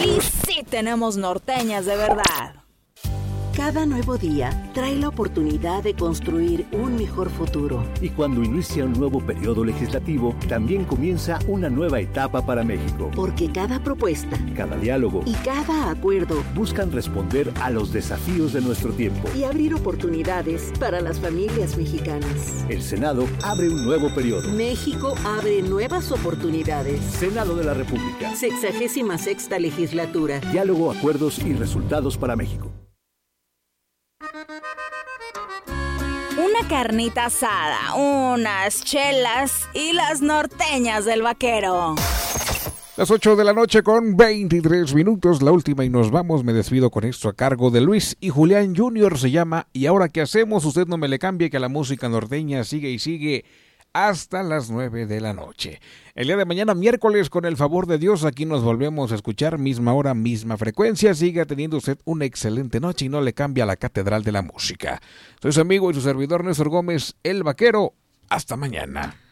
Y sí tenemos norteñas de verdad. Cada nuevo día trae la oportunidad de construir un mejor futuro. Y cuando inicia un nuevo periodo legislativo, también comienza una nueva etapa para México. Porque cada propuesta, cada diálogo y cada acuerdo buscan responder a los desafíos de nuestro tiempo y abrir oportunidades para las familias mexicanas. El Senado abre un nuevo periodo. México abre nuevas oportunidades. Senado de la República. 66ª legislatura. Diálogo, acuerdos y resultados para México. Una carnita asada, unas chelas y las norteñas del vaquero. Las 8 de la noche con 23 minutos, la última y nos vamos. Me despido con esto a cargo de Luis y Julián Jr. Se llama ¿Y ahora qué hacemos? Usted no me le cambie, que la música norteña sigue y sigue hasta las 9 de la noche. El día de mañana, miércoles, con el favor de Dios, aquí nos volvemos a escuchar, misma hora, misma frecuencia. Siga teniendo usted una excelente noche y no le cambie a la Catedral de la Música. Soy su amigo y su servidor Néstor Gómez, el Vaquero. Hasta mañana.